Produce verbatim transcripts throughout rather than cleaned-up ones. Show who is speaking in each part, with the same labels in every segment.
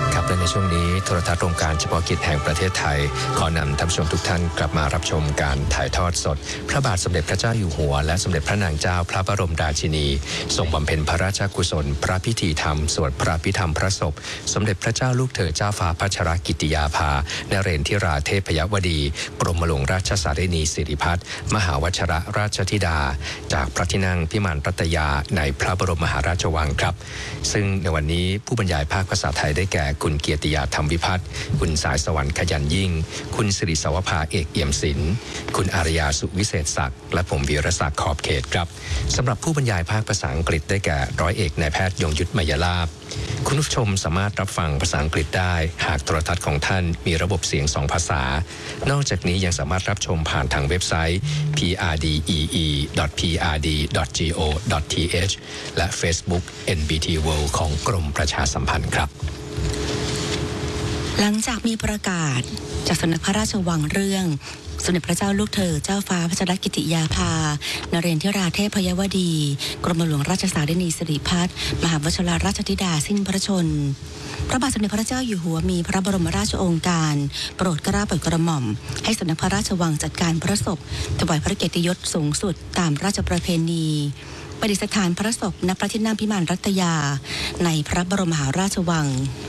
Speaker 1: ครับและในช่วงนี้โทรทัศน์รวมการเฉพาะกิจแห่งประเทศไทยขอนำท่านผู้ชมทุกท่านกลับมารับชมการถ่ายทอดสดพระบาทสมเด็จพระเจ้าอยู่หัวและสมเด็จพระนางเจ้าพระบรมราชินีทรงบำเพ็ญพระราชกุศลพระพิธีธรรมสวดพระพิธรรมพระศพสมเด็จพระเจ้าลูกเธอเจ้าฟ้าพัชรกิติยาภานเรนทิราเทพยวดีกรมหลวงราชสารินีสิริพัฒน์มหาวชิรราชธิดาจากพระที่นั่งพิมานรัตยาในพระบรมมหาราชวังครับซึ่งในวันนี้ผู้บรรยายภาคภาษาไทยได้แก่คุณเกียรติยาธรรมวิพัฒน์คุณสายสวรรค์ขยันยิ่งคุณสิริสวภาเอกเอี่ยมศิลป์คุณอารยาสุวิเศษศักดิ์และผมวีรศักดิ์ขอบเขตครับสำหรับผู้บรรยายภาคภาษาอังกฤษได้แก่ร้อยเอกนายแพทย์ยงยุทธมยลาภคุณผู้ชมสามารถรับฟังภาษาอังกฤษได้หากโทรทัศน์ของท่านมีระบบเสียงสองภาษานอกจากนี้ยังสามารถรับชมผ่านทางเว็บไซต์ พี อาร์ ดี อี อี ดอท พี อาร์ ดี ดอท จี โอ ดอท ที เอช และ Facebook เอ็น บี ที World ของกรมประชาสัมพันธ์ครับ
Speaker 2: หลังจากมีประกาศจากสำนักพระราชวังเรื่องสมเด็จพระเจ้าลูกเธอเจ้าฟ้าพัชรกิติยาภานเรนทิราเทพยวดีกรมหลวงราชสารินีสิริพัฒน์มหาวชิรราชธิดาสิ้นพระชนพระบาทสมเด็จพระเจ้าอยู่หัวมีพระบรมราชโองการโปรดเกล้าโปรดกระหม่อมให้สำนักพระราชวังจัดการพระศพถวายพระเกียรติยศสูงสุดตามราชประเพณีประดิษฐานพระศพณพระที่นั่งพิมานรัตยาในพระบรมมหาราชวัง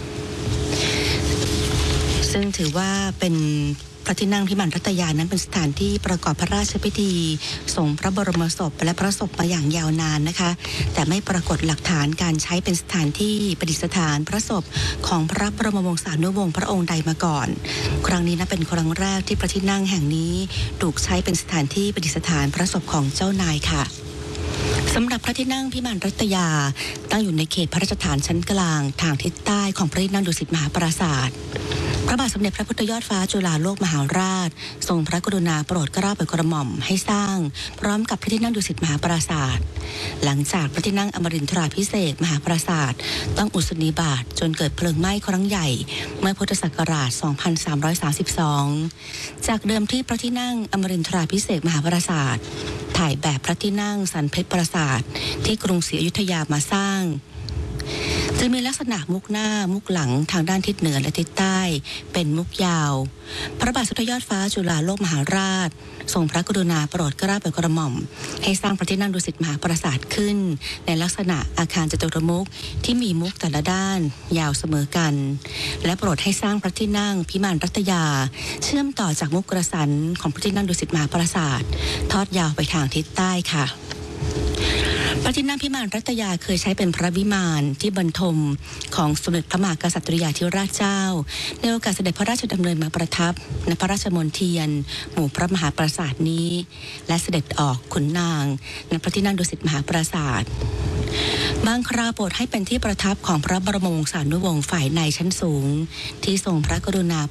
Speaker 2: ซึ่งถือว่าเป็นพระที่นั่งพิมานรัตยานั้นเป็นสถานที่ประกอบพระราชพิธีส่งพระบรมศพและพระศพมาอย่างยาวนานนะคะแต่ไม่ปรากฏหลักฐานการใช้เป็นสถานที่ประดิษฐานพระศพของพระบรมวงศานุวงศ์พระองค์ใดมาก่อนครั้งนี้นะเป็นครั้งแรกที่พระที่นั่งแห่งนี้ถูกใช้เป็นสถานที่ประดิษฐานพระศพของเจ้านายค่ะสำหรับพระที่นั่งพิมานรัตยาตั้งอยู่ในเขตพระราชฐานชั้นกลางทางทิศใต้ของพระที่นั่งดุสิตมหาปราสาทพระบาทสมเด็จพระพุทธยอดฟ้าจุฬาโลกมหาราชทรงพระกรุณาโปรดเกล้าโปรดกระหม่อมให้สร้างพร้อมกับพระที่นั่งดุสิตมหาปราสาทหลังจากพระที่นั่งอมรินทราภิเษกมหาปราสาทต้องอุสนิบาตจนเกิดเพลิงไหม้ครั้งใหญ่เมื่อพุทธศักราช สองพันสามร้อยสามสิบสอง จากเดิมที่พระที่นั่งอมรินทราภิเษกมหาปราสาทถ่ายแบบพระที่นั่งสันเพชรปราสาทที่กรุงศรีอยุธยามาสร้างจะมีลักษณะมุกหน้ามุกหลังทางด้านทิศเหนือและทิศใต้เป็นมุกยาวพระบาทสมเด็จยอดฟ้าจุฬาโลกมหาราชทรงพระกรุณาโปรดเกล้าโปรดกระหม่อมให้สร้างพระที่นั่งดุสิตมหาปราสาทขึ้นในลักษณะอาคารจตุรมุขที่มีมุกแต่ละด้านยาวเสมอกันและโปรดให้สร้างพระที่นั่งพิมานรัตยาเชื่อมต่อจากมุกกระสันของพระที่นั่งดุสิตมหาปราสาททอดยาวไปทางทิศใต้ค่ะพระที่นั่งพิมานรัตยาเคยใช้เป็นพระวิมานที่บรรทมของสมเด็จพระมหากษัตริยาธิราชเจ้าในโอกาสเสด็จพระราชดำเนินมาประทับณพระราชมณฑียนหมู่พระมหาปราสาทนี้และเสด็จออกขุนนางณพระที่นั่งดุสิตมหาปราสาทบางคราวโปรดให้เป็นที่ประทับของพระบรมวงศานุวงศ์ฝ่ายในชั้นสูงที่ทรงพระกรุณา